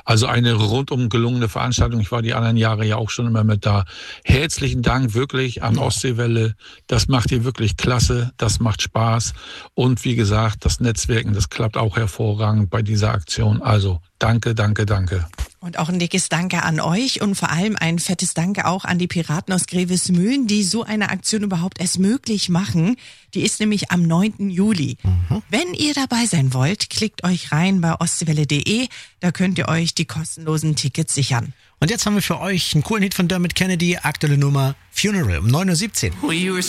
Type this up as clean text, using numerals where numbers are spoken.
Also eine rundum gelungene Veranstaltung. Ich war die anderen Jahre ja auch schon immer mit da. Herzlichen Dank wirklich an Ostseewelle. Das macht ihr wirklich klasse. Das macht Spaß. Und wie gesagt, das Netzwerken, das klappt auch hervorragend bei dieser Aktion. Also danke, danke, danke. Und auch ein dickes Danke an euch und vor allem ein fettes Danke auch an die Piraten aus Grevesmühlen, die so eine Aktion überhaupt erst möglich machen. Die ist nämlich am 9. Juli. Wenn ihr dabei sein wollt, klickt euch rein bei ostseewelle.de. Da könnt ihr euch die kostenlosen Tickets sichern. Und jetzt haben wir für euch einen coolen Hit von Dermot Kennedy, aktuelle Nummer Funeral um 9:17 Uhr.